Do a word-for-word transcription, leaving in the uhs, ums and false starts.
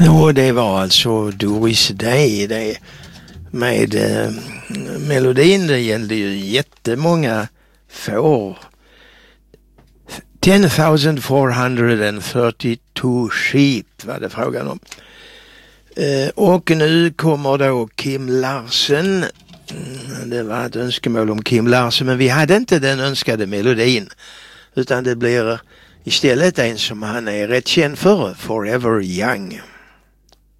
Och det var alltså Doris Day det med eh, melodin. Det gällde ju jättemånga får. ten thousand four hundred thirty-two sheep var det frågan om. Eh, och nu kommer då Kim Larsen. Mm, det var ett önskemål om Kim Larsen, men vi hade inte den önskade melodin. Utan det blir istället en som han är rätt känd för, Forever Young.